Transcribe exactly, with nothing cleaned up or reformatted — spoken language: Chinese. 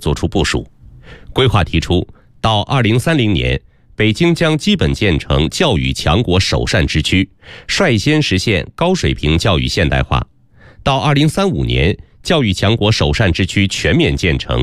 作出部署。规划提出，到二零三零年，北京将基本建成教育强国首善之区，率先实现高水平教育现代化。到二零三五年，教育强国首善之区全面建成，